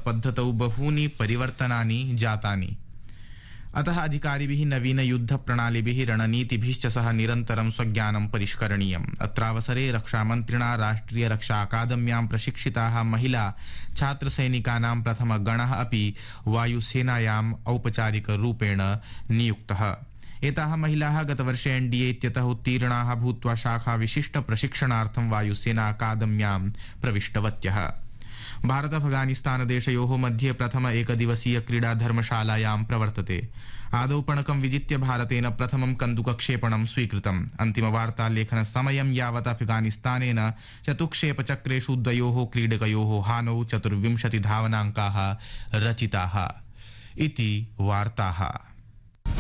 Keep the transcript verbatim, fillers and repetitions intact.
युद्धपद्धतौ बहूनि परिवर्तनानि जातानि। अतः अधिकारिभिः नवीन युद्ध प्रणालिभिः रणनीतिभिश्च सह निरन्तरं स्वज्ञानं परिष्करणीयम्। अत्रावसरे रक्षामन्त्रिणा राष्ट्रिय रक्षा अकादम्यां प्रशिक्षिताः महिला छात्रसैनिकानां प्रथमगणः अपि वायुसेनायाम् औपचारिकरूपेण नियुक्तः। एताः महिलाः गतवर्षे एनडीए इत्यतः उत्तीर्णाः भूत्वा शाखा विशिष्ट प्रशिक्षणार्थं वायुसेना अकादम्यां प्रविष्टवत्यः। भारत अफगानिस्तान देशयोः मध्ये प्रथम एकदिवसीय क्रीडा धर्मशालायां प्रवर्तते। आदौ पणकं विजित्य भारतेन प्रथमं कन्दुकक्षेपणं स्वीकृतम्। अन्तिमवार्तालेखन समयं यावत् अफगानिस्तानेन चतुक्षेपचक्रेषु द्वयोः क्रीडकयोः हानौ चतुर्विंशति धावनाङ्काः रचिताः इति वार्ताः।